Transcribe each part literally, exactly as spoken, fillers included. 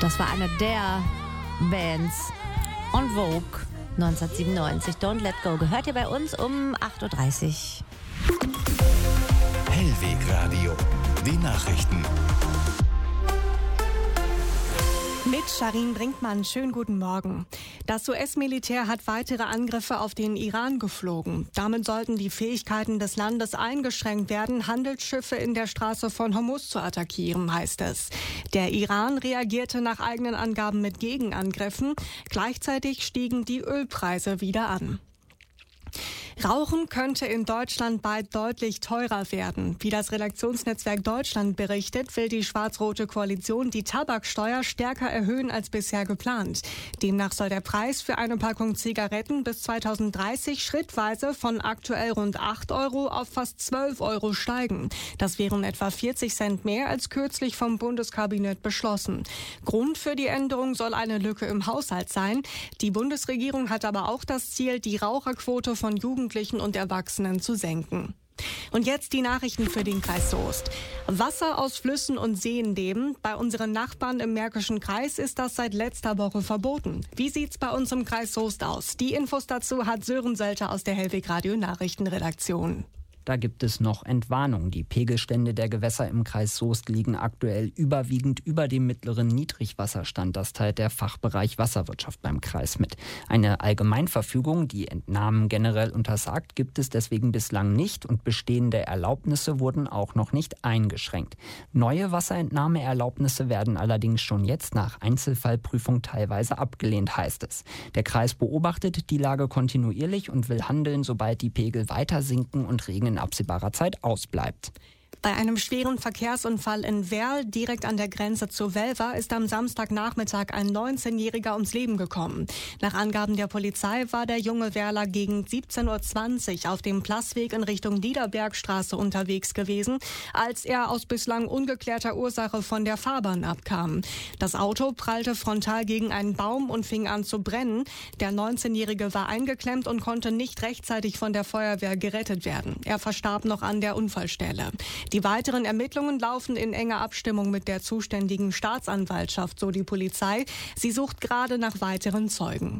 Das war eine der Bands on Vogue neunzehnhundertsiebenundneunzig. Don't Let Go gehört ihr bei uns um acht Uhr dreißig. Hellweg Radio, die Nachrichten. Mit Sharin Brinkmann, schönen guten Morgen. Das U S-Militär hat weitere Angriffe auf den Iran geflogen. Damit sollten die Fähigkeiten des Landes eingeschränkt werden, Handelsschiffe in der Straße von Hormuz zu attackieren, heißt es. Der Iran reagierte nach eigenen Angaben mit Gegenangriffen. Gleichzeitig stiegen die Ölpreise wieder an. Rauchen könnte in Deutschland bald deutlich teurer werden. Wie das Redaktionsnetzwerk Deutschland berichtet, will die schwarz-rote Koalition die Tabaksteuer stärker erhöhen als bisher geplant. Demnach soll der Preis für eine Packung Zigaretten bis zweitausenddreißig schrittweise von aktuell rund acht Euro auf fast zwölf Euro steigen. Das wären etwa vierzig Cent mehr als kürzlich vom Bundeskabinett beschlossen. Grund für die Änderung soll eine Lücke im Haushalt sein. Die Bundesregierung hat aber auch das Ziel, die Raucherquote von Jugendlichen und Erwachsenen zu senken. Und jetzt die Nachrichten für den Kreis Soest. Wasser aus Flüssen und Seen nehmen. Bei unseren Nachbarn im Märkischen Kreis ist das seit letzter Woche verboten. Wie sieht's bei uns im Kreis Soest aus? Die Infos dazu hat Sören Selter aus der Hellweg Radio Nachrichtenredaktion. Da gibt es noch Entwarnung. Die Pegelstände der Gewässer im Kreis Soest liegen aktuell überwiegend über dem mittleren Niedrigwasserstand. Das teilt der Fachbereich Wasserwirtschaft beim Kreis mit. Eine Allgemeinverfügung, die Entnahmen generell untersagt, gibt es deswegen bislang nicht und bestehende Erlaubnisse wurden auch noch nicht eingeschränkt. Neue Wasserentnahmeerlaubnisse werden allerdings schon jetzt nach Einzelfallprüfung teilweise abgelehnt, heißt es. Der Kreis beobachtet die Lage kontinuierlich und will handeln, sobald die Pegel weiter sinken und Regen in absehbarer Zeit ausbleibt. Bei einem schweren Verkehrsunfall in Werl, direkt an der Grenze zu Welver, ist am Samstagnachmittag ein neunzehnjähriger ums Leben gekommen. Nach Angaben der Polizei war der junge Werler gegen siebzehn Uhr zwanzig auf dem Plassweg in Richtung Niederbergstraße unterwegs gewesen, als er aus bislang ungeklärter Ursache von der Fahrbahn abkam. Das Auto prallte frontal gegen einen Baum und fing an zu brennen. Der neunzehnjährige war eingeklemmt und konnte nicht rechtzeitig von der Feuerwehr gerettet werden. Er verstarb noch an der Unfallstelle. Die weiteren Ermittlungen laufen in enger Abstimmung mit der zuständigen Staatsanwaltschaft, so die Polizei. Sie sucht gerade nach weiteren Zeugen.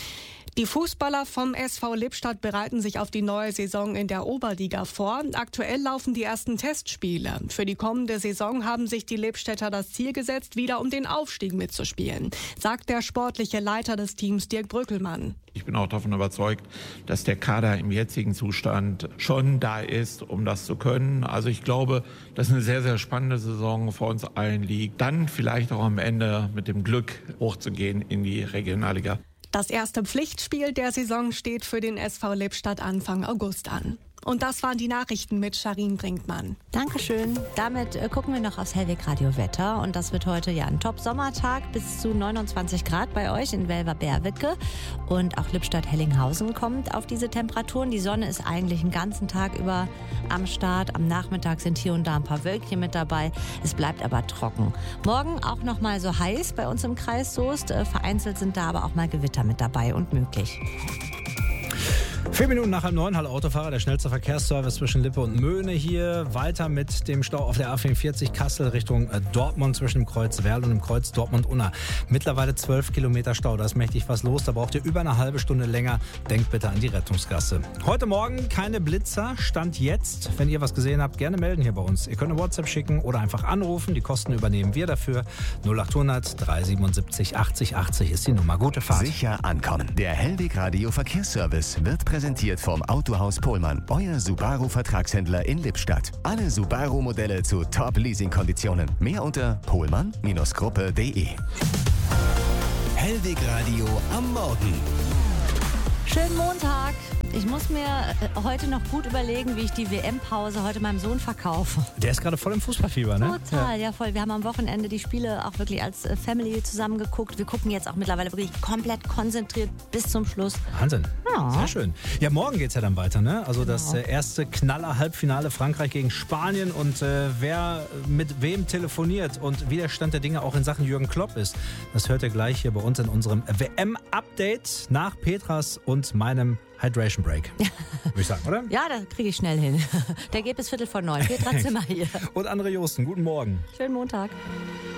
Die Fußballer vom S V Lippstadt bereiten sich auf die neue Saison in der Oberliga vor. Aktuell laufen die ersten Testspiele. Für die kommende Saison haben sich die Lippstädter das Ziel gesetzt, wieder um den Aufstieg mitzuspielen, sagt der sportliche Leiter des Teams Dirk Brückelmann. Ich bin auch davon überzeugt, dass der Kader im jetzigen Zustand schon da ist, um das zu können. Also ich glaube, dass eine sehr, sehr spannende Saison vor uns allen liegt. Dann vielleicht auch am Ende mit dem Glück hochzugehen in die Regionalliga. Das erste Pflichtspiel der Saison steht für den S V Lippstadt Anfang August an. Und das waren die Nachrichten mit Sharin Brinkmann. Dankeschön. Damit äh, gucken wir noch aufs Hellweg Radio Wetter. Und das wird heute ja ein Top-Sommertag bis zu neunundzwanzig Grad bei euch in Welver-Berwicke. Und auch Lippstadt-Hellinghausen kommt auf diese Temperaturen. Die Sonne ist eigentlich den ganzen Tag über am Start. Am Nachmittag sind hier und da ein paar Wölkchen mit dabei. Es bleibt aber trocken. Morgen auch noch mal so heiß bei uns im Kreis Soest. Äh, vereinzelt sind da aber auch mal Gewitter mit dabei und möglich. Vier Minuten nach halb neun, hallo Autofahrer, der schnellste Verkehrsservice zwischen Lippe und Möhne hier. Weiter mit dem Stau auf der A vierundvierzig Kassel Richtung Dortmund zwischen dem Kreuz Werl und dem Kreuz Dortmund-Unna. Mittlerweile zwölf Kilometer Stau, da ist mächtig was los, da braucht ihr über eine halbe Stunde länger. Denkt bitte an die Rettungsgasse. Heute Morgen keine Blitzer, Stand jetzt. Wenn ihr was gesehen habt, gerne melden hier bei uns. Ihr könnt eine WhatsApp schicken oder einfach anrufen, die Kosten übernehmen wir dafür. null achthundert dreihundertsiebenundsiebzig achtzig achtzig ist die Nummer. Gute Fahrt. Sicher ankommen. Der Hellweg Radio Verkehrsservice wird präsentiert vom Autohaus Pohlmann, euer Subaru-Vertragshändler in Lippstadt. Alle Subaru-Modelle zu Top-Leasing-Konditionen. Mehr unter pohlmann Gruppe punkt de. Hellweg Radio am Morgen. Schönen Montag. Ich muss mir heute noch gut überlegen, wie ich die W M-Pause heute meinem Sohn verkaufe. Der ist gerade voll im Fußballfieber, ne? Total, ja. ja voll. Wir haben am Wochenende die Spiele auch wirklich als Family zusammen geguckt. Wir gucken jetzt auch mittlerweile wirklich komplett konzentriert bis zum Schluss. Wahnsinn. Ja. Sehr schön. Ja, morgen geht's ja dann weiter, ne? Also das genau. erste Knaller-Halbfinale Frankreich gegen Spanien. Und äh, wer mit wem telefoniert und wie der Stand der Dinge auch in Sachen Jürgen Klopp ist, das hört ihr gleich hier bei uns in unserem W M-Update nach Petras und meinem Hydration Break, würde ich sagen, oder? Ja, das kriege ich schnell hin. Der geht bis Viertel vor neun. Petra Zimmer hier. Und André Josten, guten Morgen. Schönen Montag.